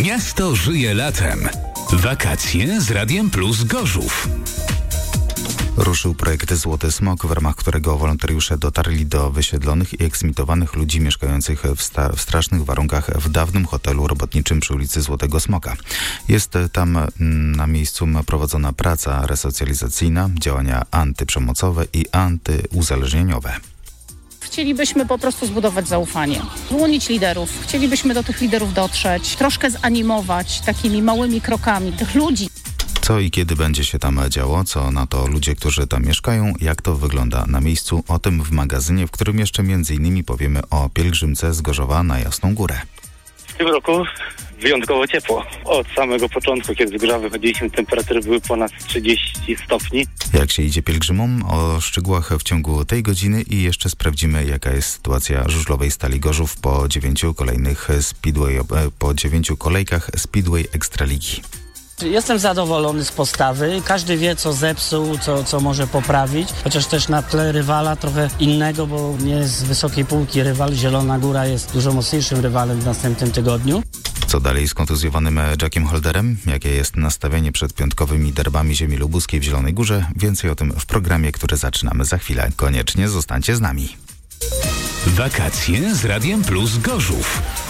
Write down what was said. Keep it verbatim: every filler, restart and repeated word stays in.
Miasto żyje latem. Wakacje z Radiem Plus Gorzów. Ruszył projekt Złoty Smok, w ramach którego wolontariusze dotarli do wysiedlonych i eksmitowanych ludzi mieszkających w, sta- w strasznych warunkach w dawnym hotelu robotniczym przy ulicy Złotego Smoka. Jest tam na miejscu prowadzona praca resocjalizacyjna, działania antyprzemocowe i antyuzależnieniowe. Chcielibyśmy po prostu zbudować zaufanie, wyłonić liderów. Chcielibyśmy do tych liderów dotrzeć, troszkę zanimować takimi małymi krokami tych ludzi. Co i kiedy będzie się tam działo, co na to ludzie, którzy tam mieszkają, jak to wygląda na miejscu, o tym w magazynie, w którym jeszcze między innymi powiemy o pielgrzymce z Gorzowa na Jasną Górę. W tym roku wyjątkowo ciepło. Od samego początku, kiedy z góry wychodziliśmy, temperatury były ponad trzydzieści stopni. Jak się idzie pielgrzymom? O szczegółach w ciągu tej godziny i jeszcze sprawdzimy, jaka jest sytuacja żużlowej Stali Gorzów po dziewięciu kolejnych speedway, po dziewięciu kolejkach Speedway Ekstraligi. Jestem zadowolony z postawy. Każdy wie, co zepsuł, co, co może poprawić. Chociaż też na tle rywala trochę innego, bo nie z wysokiej półki rywal. Zielona Góra jest dużo mocniejszym rywalem w następnym tygodniu. Co dalej z kontuzjowanym Jackiem Holderem? Jakie jest nastawienie przed piątkowymi derbami ziemi lubuskiej w Zielonej Górze? Więcej o tym w programie, który zaczynamy za chwilę. Koniecznie zostańcie z nami. Wakacje z Radiem Plus Gorzów.